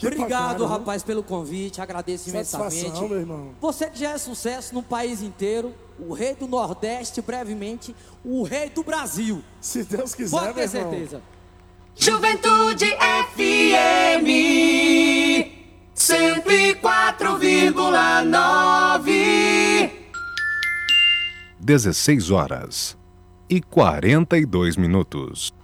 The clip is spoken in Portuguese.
Obrigado, bacana, rapaz, pelo convite. Agradeço imensamente. Satisfação, meu irmão. Você que já é sucesso no país inteiro, o rei do Nordeste, brevemente, o rei do Brasil. Se Deus quiser, Pode ter meu irmão. certeza. Juventude FM 104,9. 16 horas e 42 minutos.